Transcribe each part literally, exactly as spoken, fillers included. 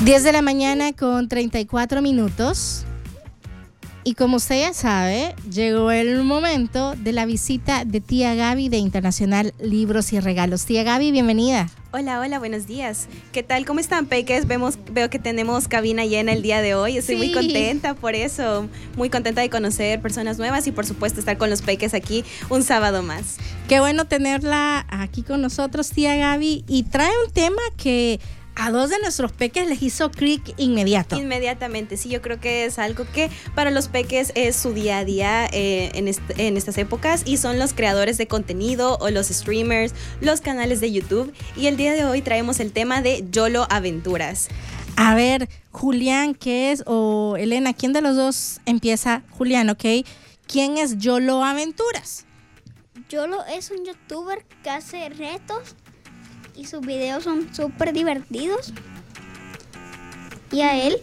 diez de la mañana con treinta y cuatro minutos. Y como usted ya sabe, llegó el momento de la visita de tía Gaby de Internacional Libros y Regalos. Tía Gaby, bienvenida. Hola, hola, buenos días. ¿Qué tal? ¿Cómo están, peques? Vemos, veo que tenemos cabina llena el día de hoy. Estoy sí. muy contenta por eso. Muy contenta de conocer personas nuevas y, por supuesto, estar con los peques aquí un sábado más. Qué bueno tenerla aquí con nosotros, tía Gaby. Y trae un tema que a dos de nuestros peques les hizo clic inmediato. Inmediatamente, sí, yo creo que es algo que para los peques es su día a día eh, en, est- en estas épocas, y son los creadores de contenido o los streamers, los canales de YouTube. Y el día de hoy traemos el tema de YOLO Aventuras. A ver, Julián, ¿qué es? O Elena, ¿quién de los dos empieza? Julián, ¿ok? ¿Quién es YOLO Aventuras? YOLO es un youtuber que hace retos y sus videos son súper divertidos. Y a él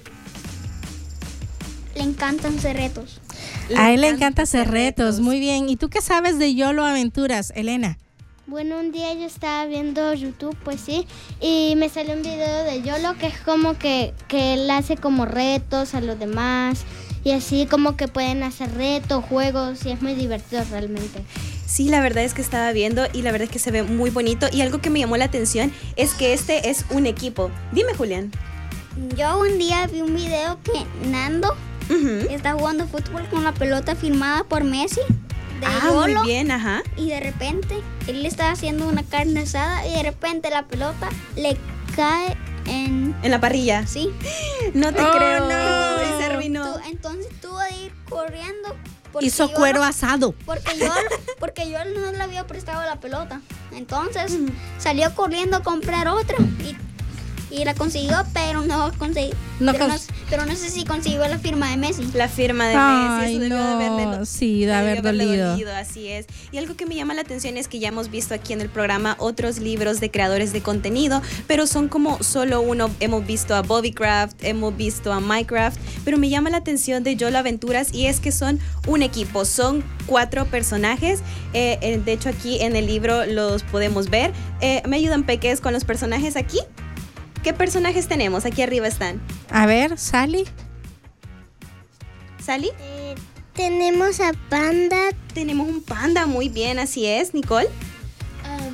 le encantan hacer retos. A él le encanta hacer retos, muy bien. ¿Y tú qué sabes de YOLO Aventuras, Elena? Bueno, un día yo estaba viendo YouTube, pues sí, y me salió un video de YOLO que es como que, que él hace como retos a los demás y así como que pueden hacer retos, juegos, y es muy divertido realmente. Sí, la verdad es que estaba viendo y la verdad es que se ve muy bonito, y algo que me llamó la atención es que este es un equipo. Dime, Julián. Yo un día vi un video que Nando uh-huh. está jugando fútbol con la pelota firmada por Messi de ah, YOLO, muy bien, ajá. Y de repente él está haciendo una carne asada y de repente la pelota le cae en... ¿En la parrilla? Sí. No te oh, creo. No. Y se arruinó. Tú, entonces tuvo que ir corriendo. Hizo yo cuero no, asado. Porque yo, porque yo no le había prestado la pelota. Entonces mm. salió corriendo a comprar otra y, y la consiguió, pero no conseguí. No pero, cons- no, pero no sé si consiguió la firma de Messi. La firma de Ay, Messi. Eso no. debió de haberle, sí, de haber dolido. dolido. Así es. Y algo que me llama la atención es que ya hemos visto aquí en el programa otros libros de creadores de contenido, pero son como solo uno. Hemos visto a Bobbycraft, hemos visto a Minecraft, pero me llama la atención de YOLO Aventuras, y es que son un equipo, son cuatro personajes. Eh, eh, de hecho, aquí en el libro los podemos ver. Eh, ¿Me ayudan, peques, con los personajes aquí? ¿Qué personajes tenemos? Aquí arriba están. A ver, Sally. ¿Sally? Eh, tenemos a Panda. Tenemos un panda, muy bien, así es. ¿Nicole? Um,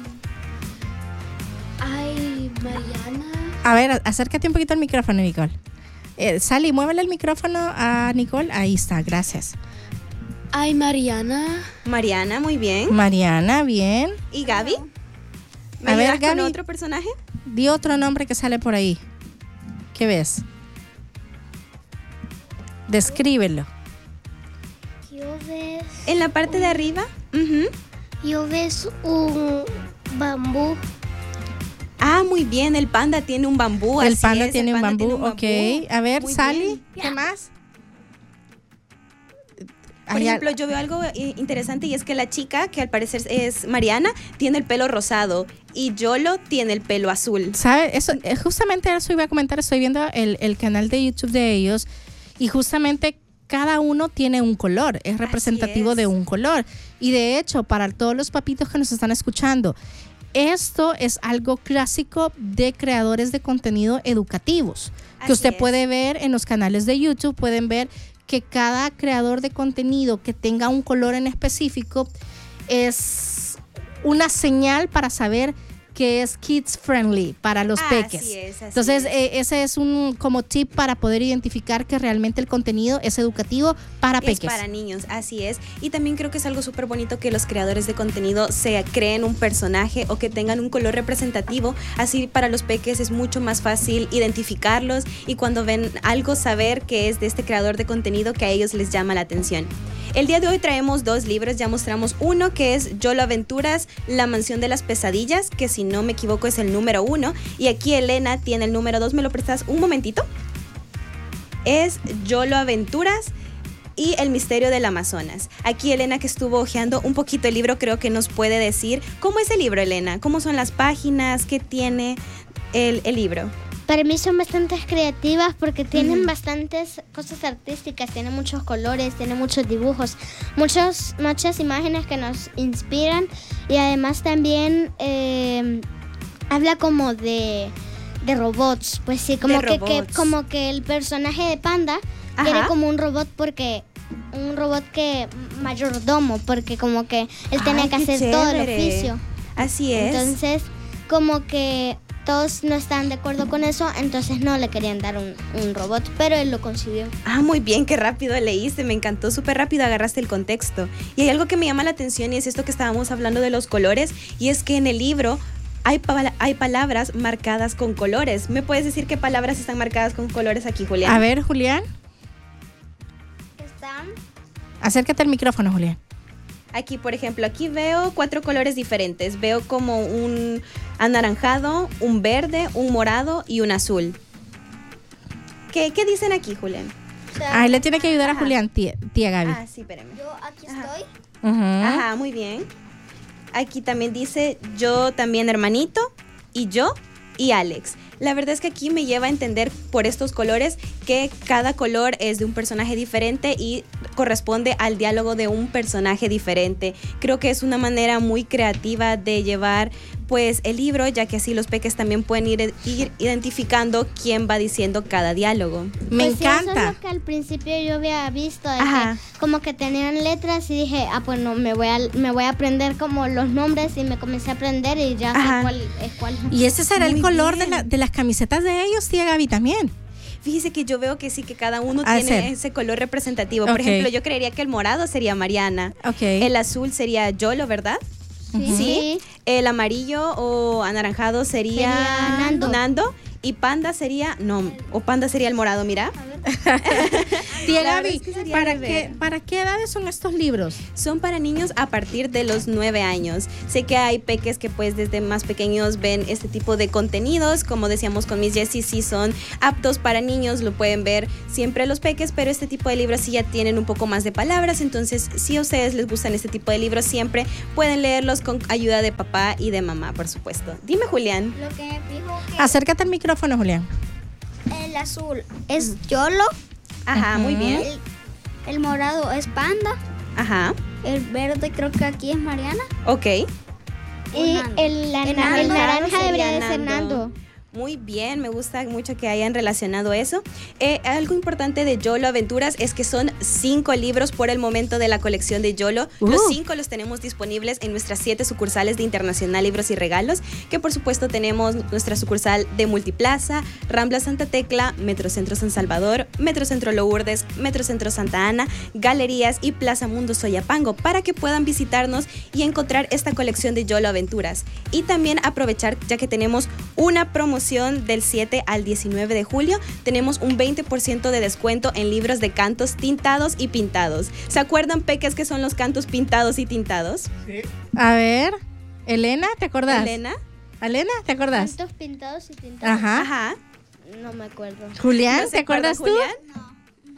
ay, Mariana. A ver, acércate un poquito al micrófono, Nicole. Eh, Sally, muévele el micrófono a Nicole. Ahí está, gracias. Ay, Mariana. Mariana, muy bien. Mariana, bien. ¿Y Gaby? ¿Me A ver, ayudas con Gaby. otro personaje? Di otro nombre que sale por ahí. ¿Qué ves? Descríbelo. Yo ves, En la parte de arriba. Uh-huh. yo ves un bambú. Ah, muy bien, el panda tiene un bambú. El así panda, es, tiene, el un panda bambú. tiene un bambú. Ok, a ver, Muy Sally, bien. ¿qué más? Por Hay ejemplo, al- yo veo algo eh, interesante, y es que la chica, que al parecer es Mariana, tiene el pelo rosado, y YOLO tiene el pelo azul. ¿Sabe? Eso, eh, justamente eso iba a comentar. Estoy viendo el, el canal de YouTube de ellos, y justamente cada uno tiene un color, es representativo es. de un color. Y de hecho, para todos los papitos que nos están escuchando, esto es algo clásico de creadores de contenido educativos, que Así usted es. puede ver en los canales de YouTube. Pueden ver que cada creador de contenido que tenga un color en específico es una señal para saber que es kids friendly para los Así peques. es, así Entonces, es. eh, ese es un como tip para poder identificar que realmente el contenido es educativo para Es peques. para niños, así es. Y también creo que es algo súper bonito que los creadores de contenido se creen un personaje o que tengan un color representativo. Así para los peques es mucho más fácil identificarlos, y cuando ven algo saber que es de este creador de contenido que a ellos les llama la atención. El día de hoy traemos dos libros, ya mostramos uno que es YOLO Aventuras, La Mansión de las Pesadillas, que si no me equivoco es el número uno, y aquí Elena tiene el número dos. ¿Me lo prestas un momentito? Es YOLO Aventuras y El Misterio del Amazonas. Aquí Elena, que estuvo hojeando un poquito el libro, creo que nos puede decir cómo es el libro, Elena, cómo son las páginas, qué tiene el, el libro. Para mí son bastante creativas porque tienen Ujú. bastantes cosas artísticas, tienen muchos colores, tienen muchos dibujos, muchos, muchas imágenes que nos inspiran, y además también eh, habla como de, de robots. Pues sí, como De que, que robots. como que el personaje de Panda Ajá. quiere como un robot porque un robot que mayordomo, porque como que él tenía Ay, que qué hacer todo el chévere. oficio. Así es. Entonces, como que todos no estaban de acuerdo con eso, entonces no le querían dar un, un robot, pero él lo consiguió. Ah, muy bien, qué rápido leíste, me encantó, súper rápido agarraste el contexto. Y hay algo que me llama la atención y es esto que estábamos hablando de los colores, y es que en el libro hay, pa- hay palabras marcadas con colores. ¿Me puedes decir qué palabras están marcadas con colores aquí, Julián? A ver, Julián, Están acércate al micrófono, Julián. Aquí, por ejemplo, aquí veo cuatro colores diferentes. Veo como un anaranjado, un verde, un morado y un azul. ¿Qué, qué dicen aquí, Julián? o sea, Ahí le tiene que ayudar a Ajá. Julián, tía, tía Gaby. Ah, sí, espérame. yo aquí Ajá. estoy. Ujú. Ajá, muy bien. Aquí también dice yo también hermanito y yo y Alex. La verdad es que aquí me lleva a entender por estos colores que cada color es de un personaje diferente y corresponde al diálogo de un personaje diferente. Creo que es una manera muy creativa de llevar pues el libro, ya que así los peques también pueden ir, ir identificando quién va diciendo cada diálogo. Me Pues sí, eso encanta. es lo que al principio yo había visto, de Ajá. que como que tenían letras y dije, ah, pues no, me voy a, me voy a aprender como los nombres y me comencé a aprender y ya Ajá. sé cuál es cuál. Y ese será el Muy color de, bien. la- de las camisetas de ellos, tía Gaby, también. Fíjese que yo veo que sí, que cada uno Ha de tiene ser. ese color representativo. Por Ok. ejemplo, yo creería que el morado sería Mariana. Ok. El azul sería Yolo, ¿verdad? Sí. Sí. El amarillo o anaranjado sería, Sería Nando. Nando. Y panda sería, no, o panda sería el morado, mira. Tía La verdad Gaby, es que sería ¿para de qué, ver. ¿para qué edades son estos libros? Son para niños a partir de los nueve años. Sé que hay peques que pues desde más pequeños ven este tipo de contenidos. Como decíamos con Miss Jessie, sí son aptos para niños, lo pueden ver siempre los peques, pero este tipo de libros sí ya tienen un poco más de palabras. Entonces, si a ustedes les gustan este tipo de libros, siempre pueden leerlos con ayuda de papá y de mamá, por supuesto. Dime, Julián. Lo que me fijo que Acércate al micrófono, Julián. el azul es Yolo, Ajá, muy Ujú. bien. el, el morado es Panda, Ajá, el verde creo que aquí es Mariana. ok. Y Nando. el, la- El el Nando naranja sería debería de ser Nando. Nando. Muy bien, me gusta mucho que hayan relacionado eso. Eh, algo importante de Yolo Aventuras es que son cinco libros por el momento de la colección de Yolo. Uh. Los cinco los tenemos disponibles en nuestras siete sucursales de Internacional Libros y Regalos, que por supuesto tenemos nuestra sucursal de Multiplaza, Rambla Santa Tecla, Metrocentro San Salvador, Metrocentro Lourdes, Metrocentro Santa Ana, Galerías y Plaza Mundo Soyapango, para que puedan visitarnos y encontrar esta colección de Yolo Aventuras. Y también aprovechar, ya que tenemos una promoción del siete al diecinueve de julio, tenemos un veinte por ciento de descuento en libros de cantos tintados y pintados. ¿Se acuerdan, peques, que son los cantos pintados y tintados? A ver, Elena, ¿te acordás? Elena. Elena, ¿te acordás? Cantos pintados y tintados. Ajá. Ajá. No me acuerdo. Julián, ¿No se ¿te acuerdas acuerdan, tú? Julián?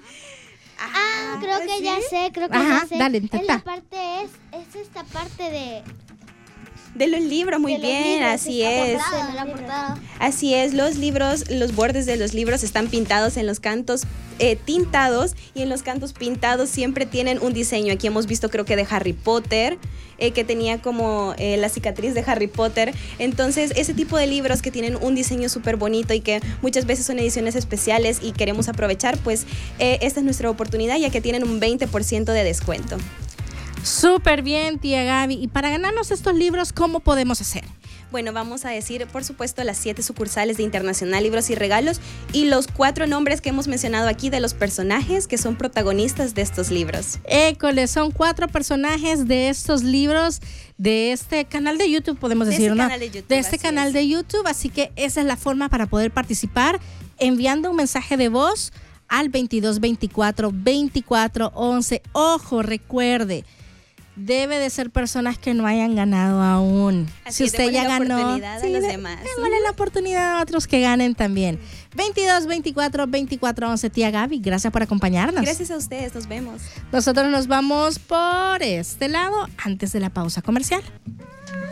Ah, creo que ¿sí? ya sé, creo que Ajá, ya sé. dale, es intenta. la parte, es, es esta parte de... De los libros, muy de los bien, libros, así esta es. portada, La portada. Así es, los libros, los bordes de los libros están pintados en los cantos eh, tintados, y en los cantos pintados siempre tienen un diseño. Aquí hemos visto, creo que de Harry Potter, eh, que tenía como eh, la cicatriz de Harry Potter. Entonces, ese tipo de libros que tienen un diseño súper bonito y que muchas veces son ediciones especiales y queremos aprovechar, pues eh, esta es nuestra oportunidad, ya que tienen un veinte por ciento de descuento. Súper bien, tía Gaby. Y para ganarnos estos libros, ¿cómo podemos hacer? Bueno, vamos a decir, por supuesto, las siete sucursales de Internacional Libros y Regalos y los cuatro nombres que hemos mencionado aquí de los personajes que son protagonistas de estos libros. École, son cuatro personajes de estos libros, de este canal de YouTube, podemos De decir, este ¿no? canal de YouTube, de este así canal es. de YouTube, así que esa es la forma para poder participar, enviando un mensaje de voz al veintidós veinticuatro veinticuatro once. Ojo, recuerde, debe de ser personas que no hayan ganado aún. Así si es, usted démosle ya la ganó, oportunidad a los dé- demás. démosle la oportunidad a otros que ganen también. veintidós veinticuatro veinticuatro once. Tía Gaby, gracias por acompañarnos. Gracias a ustedes, nos vemos. Nosotros nos vamos por este lado antes de la pausa comercial.